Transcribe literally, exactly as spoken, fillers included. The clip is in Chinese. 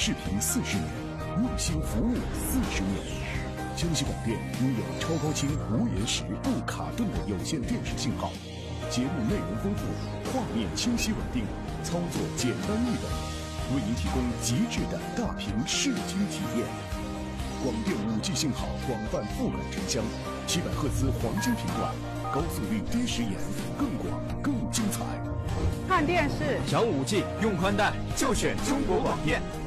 视频四十年，用心服务四十年。江西广电拥有超高清、无延时、不卡顿的有线电视信号，节目内容丰富，画面清晰稳定，操作简单易懂，为您提供极致的大屏视听体验。广电 五 G 信号广泛覆盖城乡，七百赫兹黄金频段，高速率低时延，更广更精彩。 看电视想 五 G 用宽带就选中国广电。